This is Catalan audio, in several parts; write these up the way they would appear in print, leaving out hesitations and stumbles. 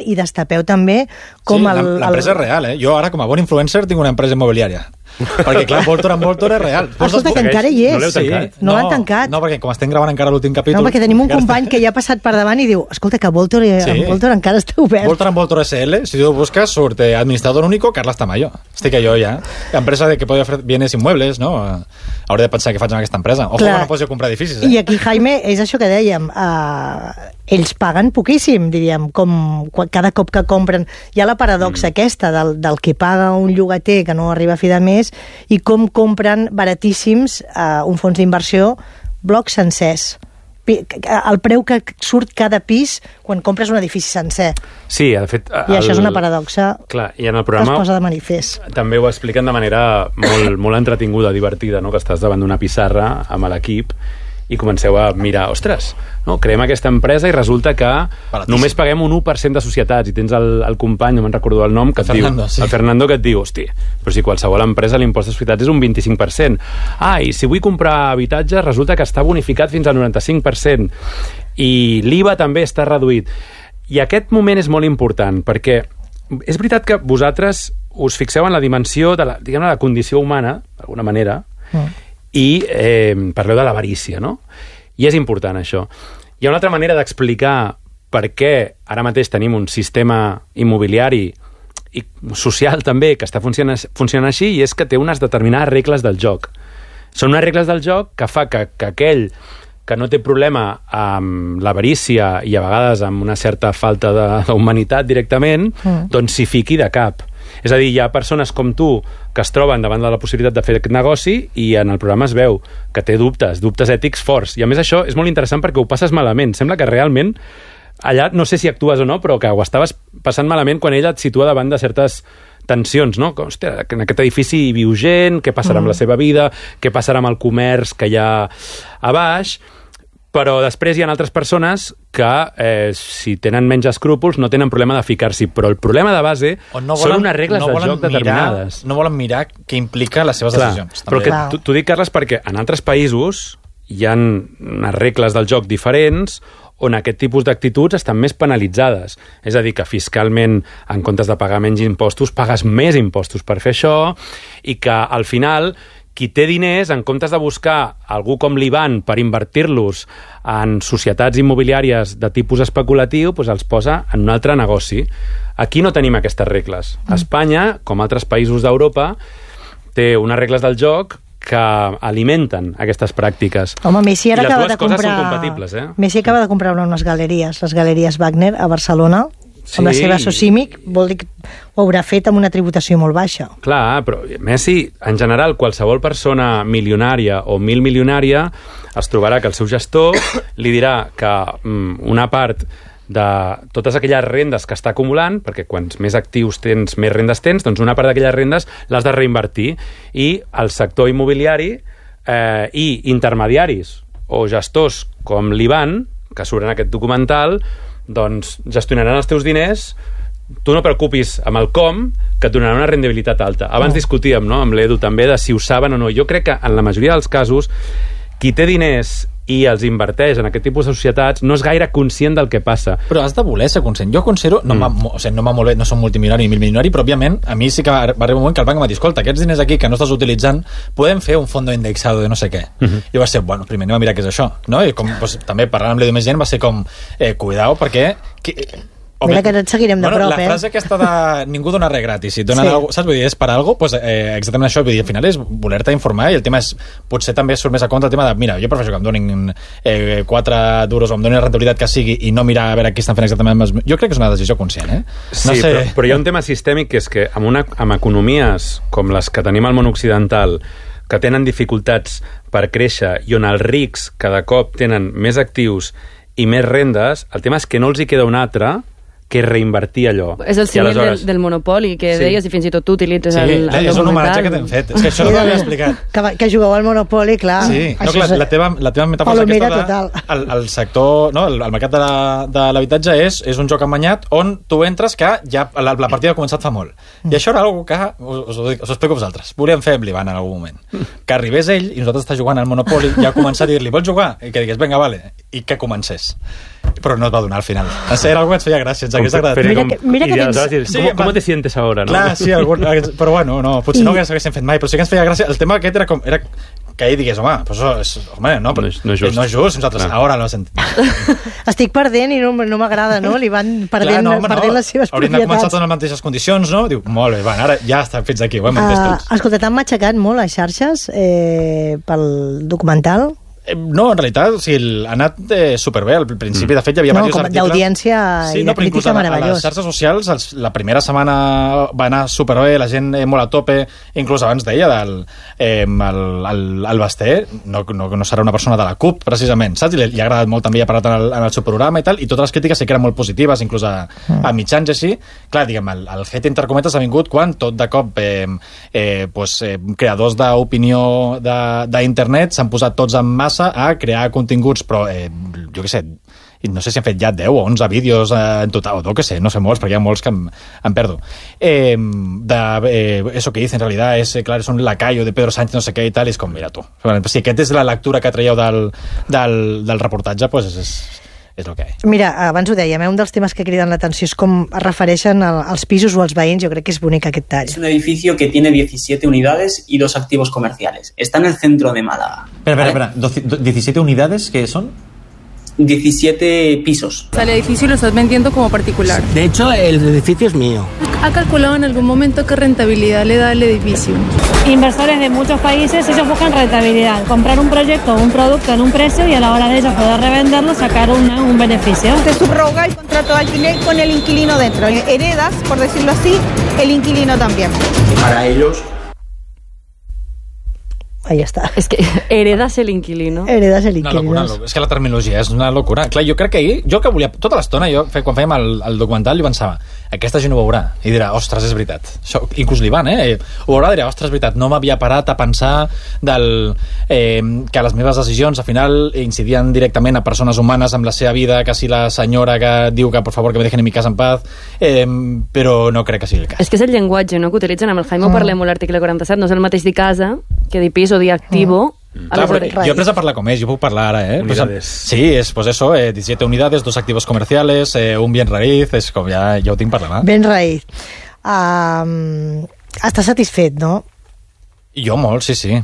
moment i destapeu també com l'empresa és real, eh? Jo ara, com a bon influencer, tinc una empresa immobiliària. Perquè, clar, Voltor és real. Escolta, que encara hi és. No l'heu tancat? No l'han tancat. No, perquè com estem gravant encara l'últim capítol... No, perquè tenim un company que ja ha passat per davant i diu, escolta, que Voltor encara està obert. Voltor SL, si tu busques, surt administrador único Carles Tamayo. Estic jo ja. Empresa que podria fer bienes immuebles, no? Hauré de pensar què faig amb aquesta empresa. Ojo, que no pots comprar edificis, I aquí, Jaime, és això que dèiem, ells paguen poquíssim, diríem, com cada cop que compren. Hi ha la paradoxa aquesta del que paga un llogater que no arriba a fi de mes i com compren baratíssims un fons d'inversió blocs sencers. El preu que surt cada pis quan compres un edifici sencer. Sí, de fet... I això és una paradoxa i en el programa que es posa de manifest. També ho expliquen de manera molt entretinguda, divertida, no? Que estàs davant d'una pissarra amb l'equip i comenceu a mirar, ostres, no? Creem aquesta empresa i resulta que només paguem un 1% de societats i tens el company, no me'n recordo el nom, que et diu, el Fernando, que et diu, hosti, però si qualsevol empresa l'impost de societats és un 25%. I si vull comprar habitatge resulta que està bonificat fins al 95% i l'IVA també està reduït. I aquest moment és molt important perquè és veritat que vosaltres us fixeu en la dimensió de la condició humana, d'alguna manera, i parleu de l'avarícia, no? I és important això. Hi ha una altra manera d'explicar per què ara mateix tenim un sistema immobiliari i social també que està funcionant així, i és que té unes determinades regles del joc. Són unes regles del joc que fa que aquell que no té problema amb l'avarícia i a vegades amb una certa falta d'humanitat directament, doncs s'hi fiqui de cap. És a dir, hi ha persones com tu que es troben davant de la possibilitat de fer aquest negoci i en el programa es veu que té dubtes ètics forts. I a més això és molt interessant perquè ho passes malament. Sembla que realment allà, no sé si actues o no, però que ho estaves passant malament quan ella et situa davant de certes tensions, no? Hòstia, en aquest edifici hi viu gent, què passarà amb la seva vida, què passarà amb el comerç que hi ha a baix... Però després hi ha altres persones que, si tenen menys escrúpols, no tenen problema de ficar-s'hi. Però el problema de base són unes regles del joc determinades. No volen mirar què implica les seves decisions. Però t'ho dic, Carles, perquè en altres països hi ha unes regles del joc diferents on aquest tipus d'actituds estan més penalitzades. És a dir, que fiscalment, en comptes de pagar menys impostos, pagues més impostos per fer això, i que al final... qui té diners, en comptes de buscar algú com l'Ivan per invertir-los en societats immobiliàries de tipus especulatiu, doncs els posa en un altre negoci. Aquí no tenim aquestes regles. Espanya, com altres països d'Europa, té unes regles del joc que alimenten aquestes pràctiques. Home, Messi ara acaba de comprar... I les dues coses són compatibles, Messi acaba de comprar unes galeries, les Galeries Wagner, a Barcelona, amb la seva Socimic, vol dir que ho haurà fet amb una tributació molt baixa. Clar, però Messi, en general, qualsevol persona milionària o milmilionària es trobarà que el seu gestor li dirà que una part de totes aquelles rendes que està acumulant, perquè quants més actius tens, més rendes tens, doncs una part d'aquelles rendes l'has de reinvertir. I el sector immobiliari i intermediaris o gestors com l'Ivan, que surt en aquest documental, doncs gestionaran els teus diners. Tu no preocupis amb el com, que et donaran una rendibilitat alta. Abans discutíem, no?, amb l'Edu també de si ho saben o no. Jo crec que en la majoria dels casos qui té diners i els inverteix en aquest tipus de societats no és gaire conscient del que passa. Però has de voler ser conscient. Jo considero, no m'ha molt bé, no som multimilionari ni milmilionari, però òbviament a mi sí que va arribar un moment que el banc m'ha dit, escolta, aquests diners aquí que no estàs utilitzant podem fer un fondo indexado de no sé què. I va ser, bueno, primer anem a mirar què és això, no? I com, doncs, també parlant amb l'Edu més gent va ser com, cuidao, perquè... Mira que et seguirem de prop, La frase aquesta de ningú dona res gratis, si et donen alguna cosa, saps? Vull dir, és per alguna cosa, doncs exactament això, vull dir, al final és voler-te informar, i el tema és, potser també surt més a compte el tema de, mira, jo prefereixo que em donin 4 duros o em donin la rentabilitat que sigui i no mirar a veure qui estan fent exactament. Jo crec que és una decisió conscient, No sé. Però hi ha un tema sistèmic que és que amb economies com les que tenim al món occidental, que tenen dificultats per créixer i on els rics cada cop tenen més actius i més rendes, el tema és que no els hi queda un altre que reinvertir allò. És el símil del monopoli que deies, i fins i tot tu utilitzes el documental. És un homenatge que t'hem fet. És que això no l'havia explicat. Que jugueu al monopoli, clar. Sí, no, clar, la teva metàfora aquesta el sector, no, el mercat de l'habitatge és un joc emanyat on tu entres que ja la partida ha començat fa molt. I això era una cosa que, us ho explico a vosaltres, volíem fer amb l'Ivan en algun moment. Que arribés ell i nosaltres està jugant al monopoli i ja començar a dir-li, vols jugar? I que digués, vinga, vale, i que comencés. però no es va donar al final. Era algo que ens feia gràcia, ens hagués agradat. Mira que tens... ¿Cómo te sientes ahora? ¿No? Clar, sí, però bueno, no, potser no ho haguéssim fet mai, però sí que ens feia gràcia. El tema aquest era que ell digués, home, però no és just. No és just, nosaltres ara no sentim. Estic perdent i no m'agrada, no? Li van perdent les seves propietats. Hauríem de començar totes les mateixes condicions, no? Diu, molt bé, ara ja està fins aquí, ho hem entès tots. Escolta, t'han matxacat molt les xarxes pel documental? No, en realitat, ha anat superbé. Al principi, de fet, hi havia diversos articles... d'audiència i de crítica meravellós. A les xarxes socials, la primera setmana va anar superbé, la gent molt a tope, inclús abans deia el Basté, no serà una persona de la CUP, precisament, saps? I li ha agradat molt, també ha parlat en el seu programa i tal, i totes les crítiques sí que eren molt positives, inclús a mitjans i així. Clar, diguem, el hate entre cometes ha vingut quan tot de cop creadors d'opinió d'internet s'han posat tots en massa a crear continguts, però jo què sé, no sé si han fet ja 10 o 11 vídeos en total, o no sé molts, perquè hi ha molts que em perdo. Eso que dice en realidad es, claro, es un lacayo de Pedro Sánchez, no sé què i tal, i és com, mira tu. Si aquesta és la lectura que traieu del reportatge, pues és el que hi ha. Mira, abans ho dèiem, un dels temes que criden l'atenció és com es refereixen als pisos o als veïns. Jo crec que és bonic aquest tall. Es un edificio que tiene 17 unidades y 2 activos comerciales. Está en el centro de Málaga. Espera. ¿17 unidades qué son? 17 pisos. El edificio lo estás vendiendo como particular. De hecho, el edificio es mío. ¿Ha calculado en algún momento qué rentabilidad le da el edificio? Inversores de muchos países, ellos buscan rentabilidad, comprar un proyecto o un producto en un precio y a la hora de ellos poder revenderlo, sacar un beneficio. Se subroga el contrato de alquiler con el inquilino dentro. Heredas, por decirlo así, el inquilino también. Para ellos... Ahí està. És que heredas el inquilino. Heredas el inquilino. És que la terminologia és una locura. Clar, jo crec que ahir, jo que volia, tota l'estona, quan fèiem el documental, jo pensava, aquesta gent ho veurà, i dirà, ostres, és veritat. Això, inclús l'Ivan, ho veurà, dirà, ostres, és veritat, no m'havia parat a pensar que les meves decisions, al final, incidien directament a persones humanes amb la seva vida, que si la senyora que diu que, por favor, que me dejen en mi casa en paz, però no crec que sigui el cas. És que és el llenguatge, no?, que utilitzen. Amb el Jaime ho parlem molt a l'article 47, no és el mateix dir casa que dir pis o dir activo. Clar, jo he après a parlar com ells, jo puc parlar ara, Unidades. Sí, pues eso, 17 unidades, 2 activos comerciales, un bien raíz, és com ja ho tinc per la mà. Ben raíz. Estàs satisfet, no? Jo molt, sí.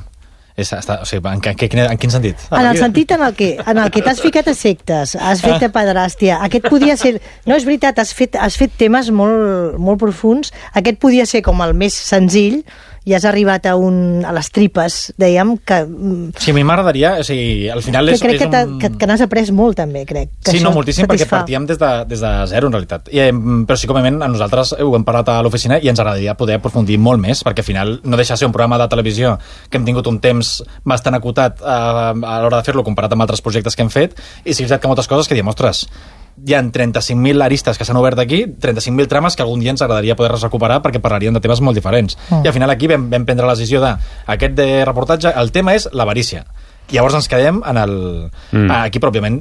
O sigui, en quin sentit? En el sentit en el que t'has ficat a sectes, has fet de pederàstia, aquest podia ser... No, és veritat, has fet temes molt profuns, aquest podia ser com el més senzill, i has arribat a les tripes, dèiem, que... Sí, a mi m'agradaria, o sigui, al final és... Crec que n'has après molt, també, crec. Sí, no, moltíssim, perquè partíem des de zero, en realitat. Però sí, com a nosaltres ho hem parlat a l'oficina i ens agradaria poder aprofundir molt més, perquè al final no deixa de ser un programa de televisió que hem tingut un temps bastant acotat a l'hora de fer-lo comparat amb altres projectes que hem fet, i sí que és veritat que moltes coses que diem, ostres, hi ha 35.000 aristes que s'han obert aquí, 35.000 trames que algun dia ens agradaria poder recuperar perquè parlarien de temes molt diferents. I al final aquí vam prendre la decisió d'aquest de reportatge, el tema és l'avarícia. Llavors ens quedem en aquí pròpiament,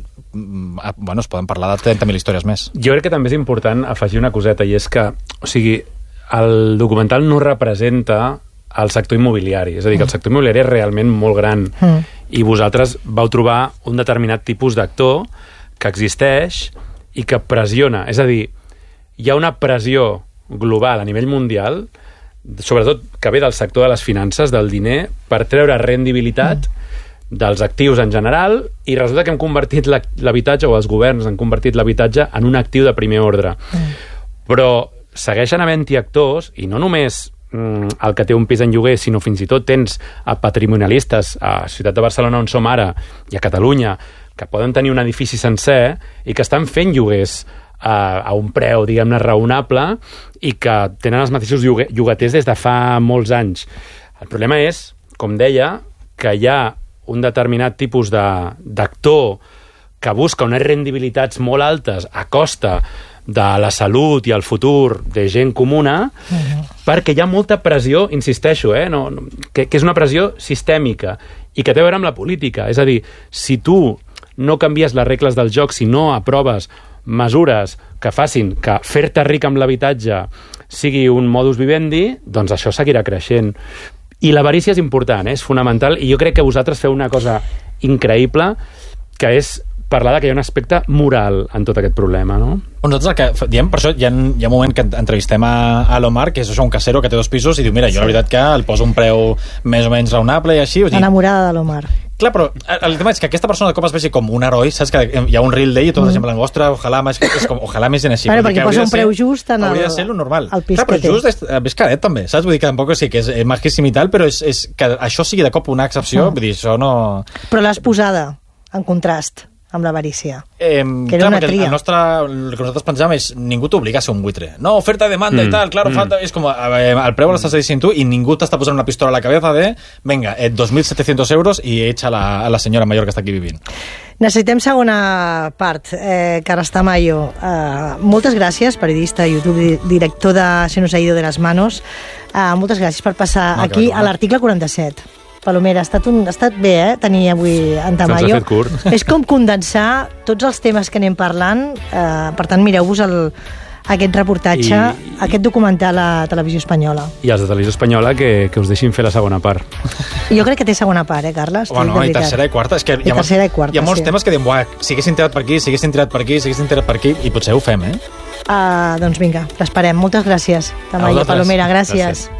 es poden parlar de 30.000 històries més. Jo crec que també és important afegir una coseta, i és que, o sigui, el documental no representa el sector immobiliari, és a dir, que el sector immobiliari és realment molt gran, i vosaltres vau trobar un determinat tipus d'actor que existeix i que pressiona. És a dir, hi ha una pressió global a nivell mundial, sobretot que ve del sector de les finances, del diner, per treure rendibilitat dels actius en general, i resulta que hem convertit l'habitatge, o els governs han convertit l'habitatge en un actiu de primer ordre. Però segueixen havent-hi actors, i no només el que té un pis en lloguer, sinó fins i tot tens patrimonialistes a Ciutat de Barcelona, on som ara, i a Catalunya, que poden tenir un edifici sencer i que estan fent lloguers a un preu, diguem-ne, raonable, i que tenen els mateixos llogaters des de fa molts anys. El problema és, com deia, que hi ha un determinat tipus d'actor que busca unes rendibilitats molt altes a costa de la salut i el futur de gent comuna, perquè hi ha molta pressió, insisteixo, que és una pressió sistèmica i que té a veure amb la política. És a dir, si tu no canvies les regles del joc, si no aproves mesures que facin que fer-te ric amb l'habitatge sigui un modus vivendi, doncs això seguirà creixent. I l'avarícia és important, és fonamental, i jo crec que vosaltres feu una cosa increïble, que és parlar que hi ha un aspecte moral en tot aquest problema, no? Nosaltres el que diem, per això hi ha un moment que entrevistem a l'Omar, que és això, un casero que té 2 pisos, i diu, mira, jo la veritat que el poso un preu més o menys raonable i així. Enamorada de l'Omar. Clar, però el tema és que aquesta persona de cop es vegi com un heroi, saps que hi ha un reel d'ell i tota la gent en ostres, ojalà més gent així. Perquè posa un preu just en hauria de ser lo normal. el pis clar, que té. però just és caret també, saps? Vull dir que tampoc sí que és majíssim i tal, però és que això sigui de cop una excepció, vull dir, això no... Però l'has posada en contrast amb l'avarícia. Que era clar, una perquè tria. el que nosaltres pensàvem és ningú t'obliga a ser un buitre. No, oferta de demanda i tal, claro, falta... És com, el preu l'estàs dient tu i ningú t'està posant una pistola a la cabeza de venga, 2.700 euros i echa a la senyora mayor que està aquí vivint. Necessitem segona part. Carles Tamayo, moltes gràcies, periodista, YouTube, director de Se nos ha ido de las manos. Moltes gràcies per passar aquí a l'article 47. Palomera, ha estat bé, tenir avui en Tamayo. Se'ns ha fet curt. És com condensar tots els temes que anem parlant. Per tant, mireu-vos aquest reportatge, aquest documental a Televisió Espanyola. I els de Televisió Espanyola que us deixin fer la segona part. Jo crec que té segona part, Carles? Bueno, i tercera i quarta. És que hi ha molts temes que diem, si haguessin tirat per aquí, si haguessin tirat per aquí, si haguessin tirat per aquí, i potser ho fem, Doncs vinga, l'esperem. Moltes gràcies, Tamayo, Palomera, gràcies.